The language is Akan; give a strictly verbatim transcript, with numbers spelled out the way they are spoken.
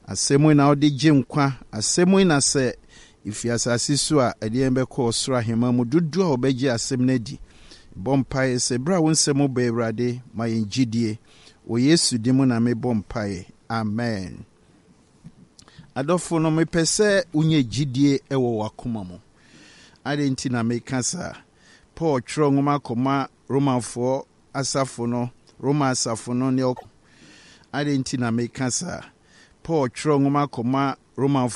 asɛm na ɔde gye nkwa, asɛm na sɛ ifi asase so a ɛde mbɛkɔ ɔsoro ahema mu dodo a ɔbɛgye asɛm na di bɔ mpae sɛ bra wo nsɛm ba Awurade ma yɛn gyidie o Yesu di mu na me bɔ mpae. Amen. Adɔfo no mepɛ sɛ unye gyidie ɛwɔ wakoma mu. Ade nti na meka sa Paul twerɛ nwoma kɔma Romanfoɔ asafo no, Roma asafo no ne ɔko. Ade nti na meka sa Paul twerɛ nwoma kɔma Romanfoɔ